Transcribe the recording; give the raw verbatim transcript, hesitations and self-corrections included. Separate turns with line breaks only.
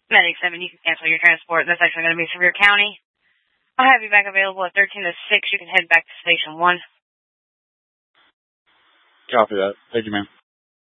Medic seven, you can cancel your transport. That's actually going to be Sevier County. I'll have you back available at thirteen to six. You can head back to Station one.
Copy that. Thank you, ma'am.